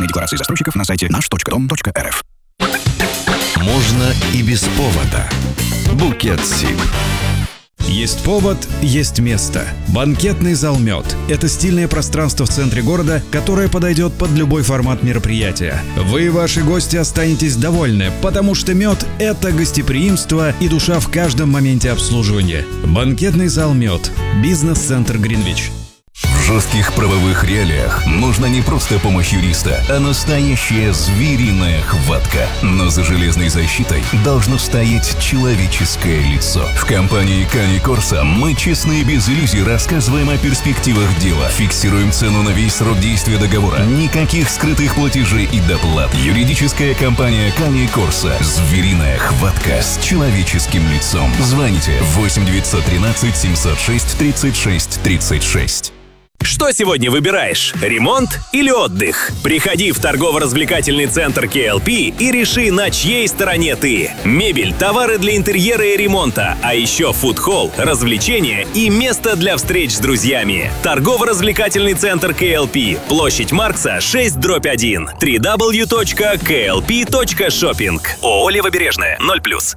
Проектные декларации застройщиков на сайте наш.дом.рф. Можно и без повода. Букет СИП. Есть повод, есть место. Банкетный зал «Мед» — это стильное пространство в центре города, которое подойдет под любой формат мероприятия. Вы и ваши гости останетесь довольны, потому что «Мед» — это гостеприимство и душа в каждом моменте обслуживания. Банкетный зал «Мед». Бизнес-центр «Гринвич». В жестких правовых реалиях нужна не просто помощь юриста, а настоящая звериная хватка. Но за железной защитой должно стоять человеческое лицо. В компании Кани Корса мы честно и без иллюзий рассказываем о перспективах дела, фиксируем цену на весь срок действия договора, никаких скрытых платежей и доплат. Юридическая компания Кани Корса. Звериная хватка с человеческим лицом. Звоните 8 913 706 36 36. Что сегодня выбираешь? Ремонт или отдых? Приходи в торгово-развлекательный центр KLP и реши, на чьей стороне ты. Мебель, товары для интерьера и ремонта, а еще фуд-холл, развлечения и место для встреч с друзьями. Торгово-развлекательный центр KLP. Площадь Маркса, 6/1. www.klp.shopping. ООО «Левобережная», 0+.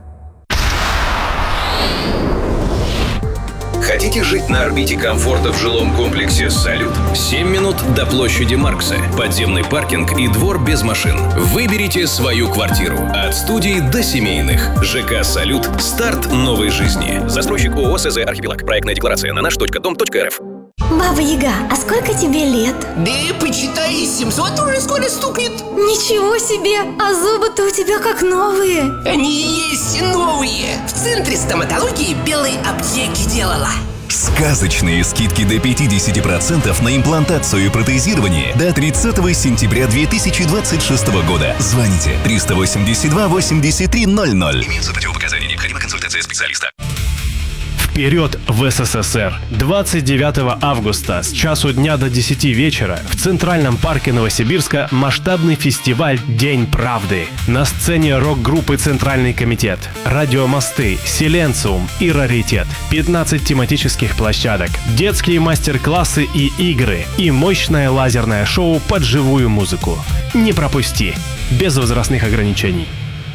Хотите жить на орбите комфорта в жилом комплексе «Салют»? 7 минут до площади Маркса. Подземный паркинг и двор без машин. Выберите свою квартиру. От студии до семейных. ЖК «Салют». Старт новой жизни. Застройщик ООО СЗ «Архипелаг». Проектная декларация на наш.дом.рф. Баба Яга, а сколько тебе лет? Да почитай, 700 уже скоро стукнет. Ничего себе, а зубы-то у тебя как новые. Они есть новые. В центре стоматологии Белой аптеки делала. Сказочные скидки до 50% на имплантацию и протезирование до 30 сентября 2026 года. Звоните 382 83 00. Имеются противопоказания, необходима консультация специалиста. Вперед в СССР! 29 августа с часу дня до 10 вечера в Центральном парке Новосибирска масштабный фестиваль «День правды». На сцене рок-группы «Центральный комитет», радиомосты, «Силенциум» и «Раритет». 15 тематических площадок, детские мастер-классы и игры и мощное лазерное шоу под живую музыку. Не пропусти! Без возрастных ограничений.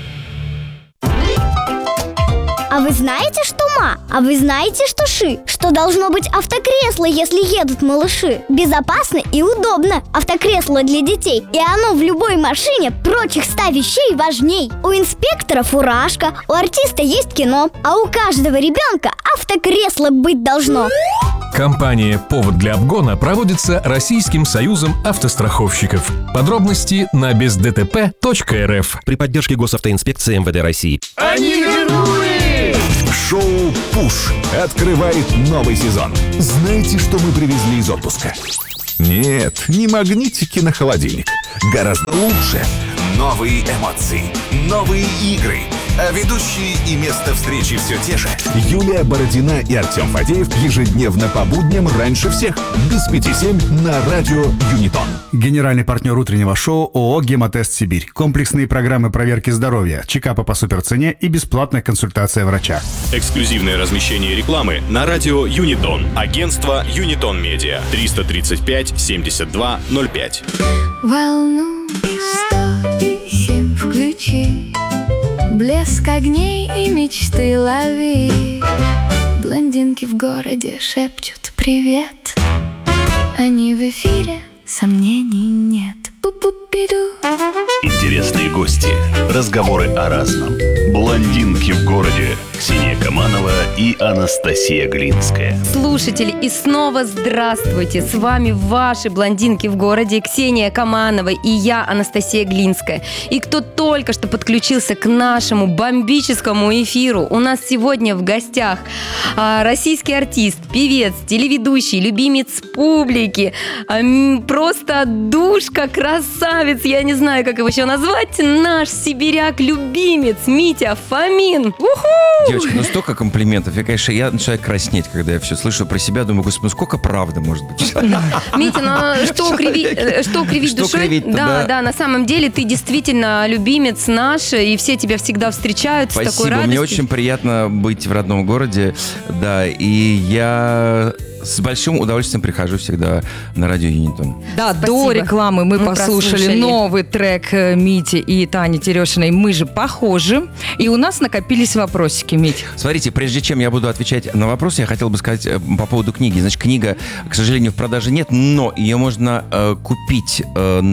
А вы знаете, что ма? А вы знаете, что ши? Что должно быть автокресло, если едут малыши? Безопасно и удобно. Автокресло для детей. И оно в любой машине прочих 100 вещей важней. У инспектора фуражка, у артиста есть кино, а у каждого ребенка автокресло быть должно. Кампания «Повод для обгона» проводится Российским союзом автостраховщиков. Подробности на бездтп.рф. При поддержке Госавтоинспекции МВД России. Они герои! Шоу «Пуш» открывает новый сезон. Знаете, что мы привезли из отпуска? Нет, не магнитики на холодильник. Гораздо лучше. Новые эмоции, новые игры. А ведущие и место встречи все те же. Юлия Бородина и Артем Фадеев ежедневно по будням раньше всех. Без 5-7 на радио Юнитон. Генеральный партнер утреннего шоу ООО «Гемотест Сибирь». Комплексные программы проверки здоровья, чекапы по суперцене и бесплатная консультация врача. Эксклюзивное размещение рекламы на радио Юнитон. Агентство Юнитон Медиа. 335 72 05. Волну 107 включи. Блеск огней и мечты лови. Блондинки в городе шепчут привет. Они в эфире, сомнений нет. Пу-пу-пиду. Интересные гости, разговоры о разном. Блондинки в городе. Ксения Каманова и Анастасия Глинская. Слушатели, и снова здравствуйте! С вами ваши блондинки в городе, Ксения Каманова и я, Анастасия Глинская. И кто только что подключился к нашему бомбическому эфиру, у нас сегодня в гостях российский артист, певец, телеведущий, любимец публики, просто душка, красавец, я не знаю, как его еще назвать, наш сибиряк-любимец Митя Фомин. Уху! Девочки, ну столько комплиментов. Я начинаю краснеть, когда я все слышу про себя. Думаю, господи, ну сколько правды может быть. Митя, ну что кривить душой? Да, на самом деле ты действительно любимец наш, и все тебя всегда встречают с такой радостью. Мне очень приятно быть в родном городе, да, и я с большим удовольствием прихожу всегда на радио Юнитон. Да, Спасибо. до рекламы мы послушали прослушали. новый трек Мити и Тани Терешиной «Мы же похожи». И у нас накопились вопросики, Мить. Смотрите, прежде чем я буду отвечать на вопросы, я хотел бы сказать по поводу книги. Значит, книга, к сожалению, в продаже нет, но ее можно купить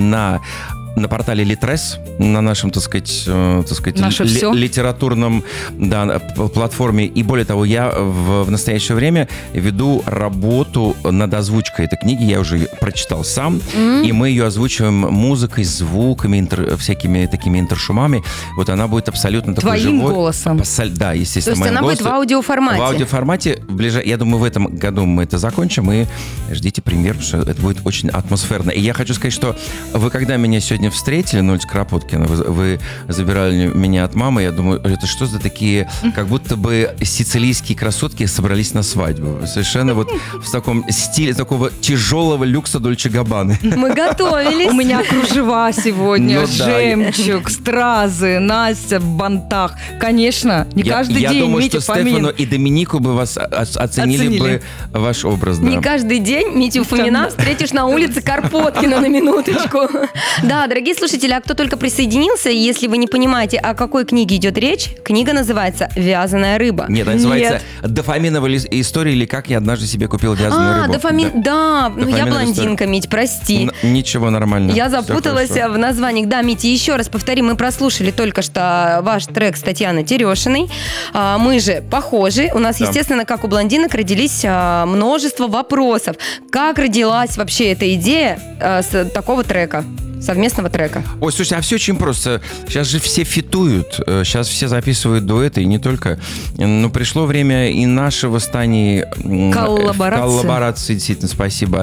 на портале Литрес, на нашем, так сказать, Наше всё. литературном платформе. И более того, я в настоящее время веду работу над озвучкой этой книги. Я уже прочитал сам, и мы ее озвучиваем музыкой, звуками, всякими такими интершумами. Вот она будет абсолютно такой Твоим живой. голосом. Да, естественно, То есть моим она будет голосом. в аудиоформате. В аудиоформате. Я думаю, в этом году мы это закончим, и ждите премьер, потому что это будет очень атмосферно. И я хочу сказать, что вы, когда меня сегодня встретили, Ноль Скоропоткина, вы забирали меня от мамы, я думаю, это что за такие, как будто бы сицилийские красотки собрались на свадьбу. Совершенно вот в таком стиле такого тяжелого люкса Дольче Габбаны. Мы готовились. У меня кружева сегодня, Ну да. жемчуг, стразы, Настя в бантах. Конечно, не каждый я день думаю, Митя что Фомин. Стефану и Доминику бы вас оценили бы ваш образ. Не Да. каждый день Митю Фомина встретишь на улице Карпоткина на минуточку. Да, дорогие слушатели, а кто только присоединился, если вы не понимаете, о какой книге идет речь, книга называется «Вязаная рыба». Нет, она называется «Дофаминовая история» или «Как я однажды себе купил вязаную рыбу». дофамин, да. Ну, я Дофаминовая блондинка, Мить, прости. Ничего, нормально. Я Всё запуталась хорошо. в названиях. Да, Митя, еще раз повторим, мы прослушали только что ваш трек с Татьяной Терешиной. Мы же похожи. У нас, Да. естественно, как у блондинок, родились множество вопросов. Как родилась вообще эта идея с такого трека? Совместного трека. Ой, слушайте, а все очень просто. Сейчас же все фитуют, сейчас все записывают дуэты, и не только. Но пришло время и нашего с Таней коллаборации, действительно, спасибо.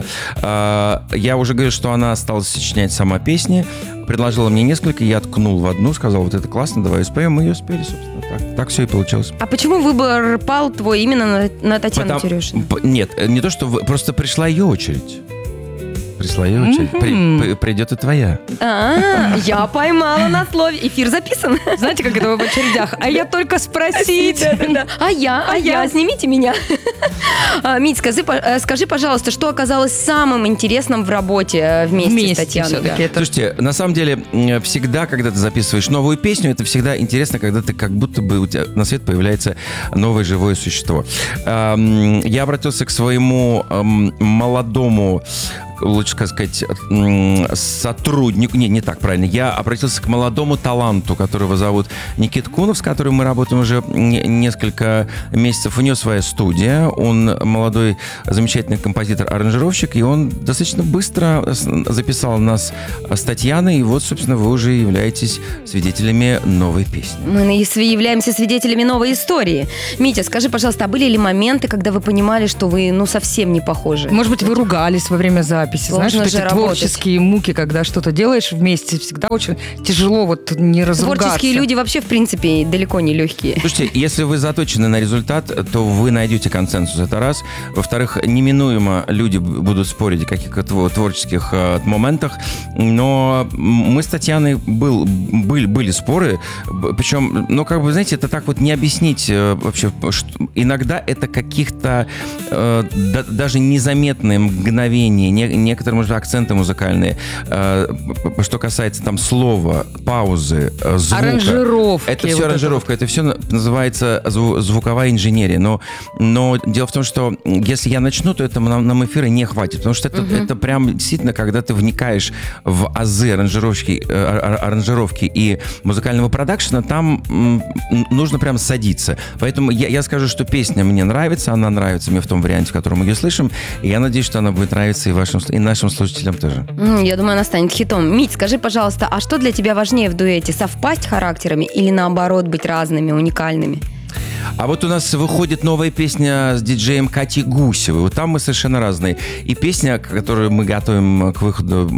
Я уже говорил, что она осталась сочинять сама песни, предложила мне несколько, я ткнул в одну, сказал, вот это классно, давай споем, мы ее спели, собственно. Так все и получилось. А почему выбор пал твой именно на Татьяну Терешину? Нет, не то, что просто пришла ее очередь. Пришла ее очередь. Придет и твоя. Я поймала на слове. Эфир записан. Знаете, как это в очередях? А я только спросить. А я, снимите меня. Мить, скажи, пожалуйста, что оказалось самым интересным в работе вместе с Татьяной? Слушайте, на самом деле, всегда, когда ты записываешь новую песню, это всегда интересно, когда ты как будто бы у тебя на свет появляется новое живое существо. Я обратился к своему молодому, лучше сказать, сотруднику, не так правильно, я обратился к молодому таланту, которого зовут Никит Кунов, с которым мы работаем уже несколько месяцев. У него своя студия, он молодой, замечательный композитор-аранжировщик, и он достаточно быстро записал нас с Татьяной, и вот, собственно, вы уже являетесь свидетелями новой песни. Мы являемся свидетелями новой истории. Митя, скажи, пожалуйста, а были ли моменты, когда вы понимали, что вы, совсем не похожи? Может быть, вы ругались во время записи? Знаешь, вот эти работать. творческие муки, когда что-то делаешь вместе, всегда очень тяжело вот не разругаться. Творческие люди вообще, в принципе, далеко не легкие. Слушайте, если вы заточены на результат, то вы найдете консенсус, это раз. Во-вторых, неминуемо люди будут спорить о каких-то творческих моментах, но мы с Татьяной были споры, причем, знаете, это так вот не объяснить вообще. Иногда это каких-то даже незаметные мгновения, некоторые, может быть, акценты музыкальные, что касается там слова, паузы, звука. Аранжировки. Это все аранжировка, это все называется звуковая инженерия. Но дело в том, что если я начну, то это нам эфира не хватит, потому что это прям действительно, когда ты вникаешь в азы аранжировки и музыкального продакшена, там нужно прям садиться. Поэтому я скажу, что песня мне нравится, она нравится мне в том варианте, в котором мы ее слышим, и я надеюсь, что она будет нравиться и нашим слушателям тоже. Я думаю, она станет хитом. Мить, скажи, пожалуйста, а что для тебя важнее в дуэте? Совпасть характерами или наоборот быть разными, уникальными? А вот у нас выходит новая песня с диджеем Катей Гусевой. Вот там мы совершенно разные. И песня, которую мы готовим к выходу,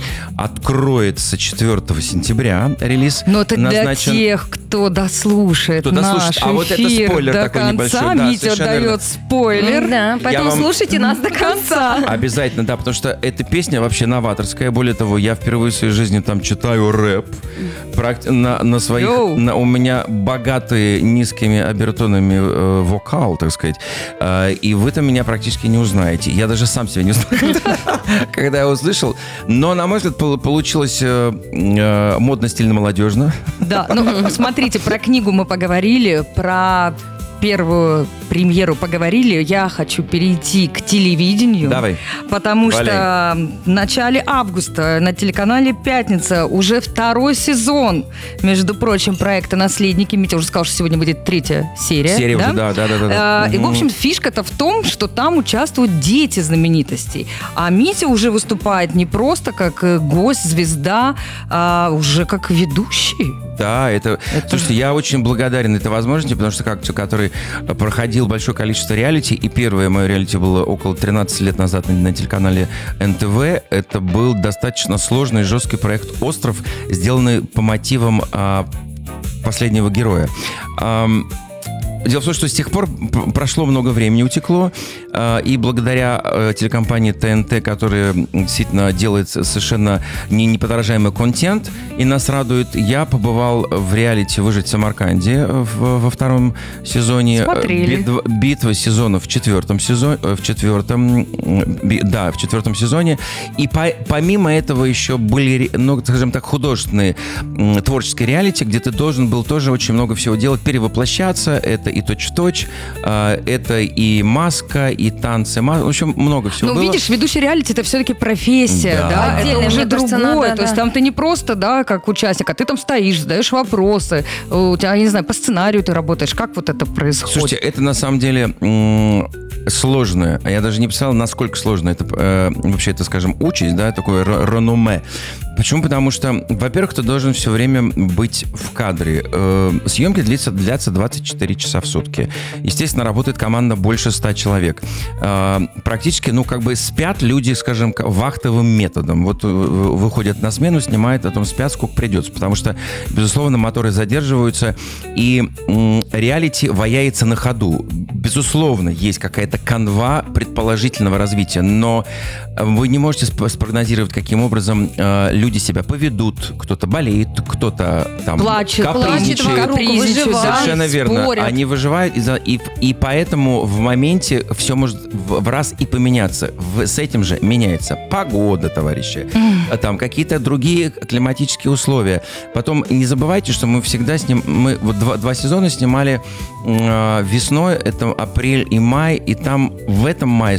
откроется 4 сентября. Релиз Но это назначен... для тех, кто дослушает наш эфир вот это спойлер до такой конца. небольшой. Да, Митя дает спойлер. Да, поэтому слушайте нас до конца. Обязательно, да, потому что эта песня вообще новаторская. Более того, я впервые в своей жизни там читаю рэп. на своих... у меня богатые низкими обертонами вокал, так сказать. И вы-то меня практически не узнаете. Я даже сам себя не узнаю, когда я услышал. Но, на мой взгляд, получилось модно, стильно, молодежно. Да, ну, смотрите, про книгу мы поговорили, про первую премьеру поговорили. Я хочу перейти к телевидению. Давай. Потому что в начале августа на телеканале «Пятница» уже 2-й сезон, между прочим, проекта «Наследники». Митя уже сказал, что сегодня будет 3-я серия. Серия уже, да. И, в общем, фишка-то в том, что там участвуют дети знаменитостей. А Митя уже выступает не просто как гость, звезда, а уже как ведущий. Да, слушайте, я очень благодарен этой возможности, потому что как человек, который проходил большое количество реалити, и первое мое реалити было около 13 лет назад на телеканале НТВ, это был достаточно сложный и жесткий проект «Остров», сделанный по мотивам «Последнего героя». Дело в том, что с тех пор прошло много времени, утекло, и благодаря телекомпании ТНТ, которая действительно делает совершенно неподражаемый контент и нас радует, я побывал в реалити «Выжить в Самарканде» во 2-м сезоне. Смотрели. Битва сезонов в 4-м сезоне. Да, в 4-м сезоне. И помимо этого еще были, скажем так, художественные творческие реалити, где ты должен был тоже очень много всего делать, перевоплощаться. Это и точь-в-точь, это и маска, и танцы. В общем, много всего было. Ну, видишь, ведущий реалити — это все-таки профессия, да? Это уже другое. То есть там ты не просто, да, как участник, а ты там стоишь, задаешь вопросы. У тебя, я не знаю, по сценарию ты работаешь. Как вот это происходит? Слушайте, это на самом деле сложное. Я даже не писал, насколько сложно. Это вообще, это, скажем, участь, да, такое реноме. Почему? Потому что, во-первых, ты должен все время быть в кадре. Съемки длятся 24 часа в сутки. Естественно, работает команда больше 100 человек. Практически, спят люди, скажем, вахтовым методом. Вот выходят на смену, снимают, потом спят, сколько придется. Потому что, безусловно, моторы задерживаются, и реалити ваяется на ходу. Безусловно, есть какая-то канва предположительного развития, но вы не можете спрогнозировать, каким образом люди себя поведут. Кто-то болеет, кто-то там капризничает. Совершенно верно. Спорят. Они выживают, и поэтому в моменте все может в раз и поменяться. С этим же меняется погода, товарищи, там какие-то другие климатические условия. Потом не забывайте, что мы всегда мы вот два сезона снимали весной, это апрель и май, и там в этом мае...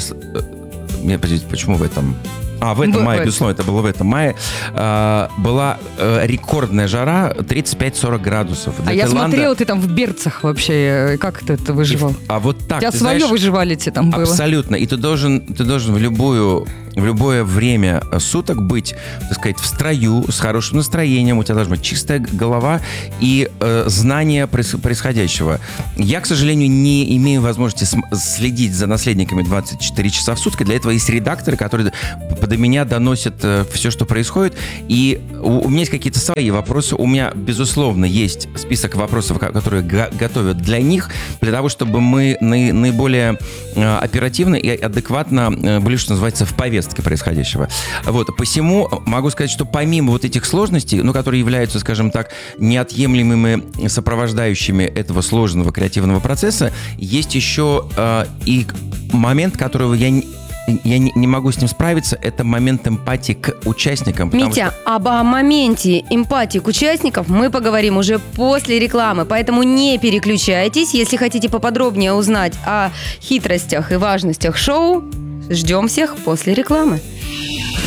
Почему в этом? В этом мае, безусловно, это было в этом мае, была рекордная жара 35-40 градусов. Для Таиланда... смотрела, ты там в берцах вообще, как ты это выживал? Вот так. У тебя свое выживали тебе там было. Абсолютно. И ты должен в любое время суток быть, так сказать, в строю, с хорошим настроением, у тебя должна быть чистая голова и знание происходящего. Я, к сожалению, не имею возможности следить за наследниками 24 часа в сутки. Для этого есть редакторы, которые до меня доносят все, что происходит. И у меня есть какие-то свои вопросы. У меня, безусловно, есть список вопросов, которые готовят для них, для того, чтобы мы наиболее оперативно и адекватно были, что называется, в повестке происходящего. Вот. Посему могу сказать, что помимо вот этих сложностей, которые являются, скажем так, неотъемлемыми сопровождающими этого сложного креативного процесса, есть еще и момент, которого я не могу с ним справиться, это момент эмпатии к участникам. Митя, об моменте эмпатии к участникам мы поговорим уже после рекламы, поэтому не переключайтесь. Если хотите поподробнее узнать о хитростях и важностях шоу, ждем всех после рекламы.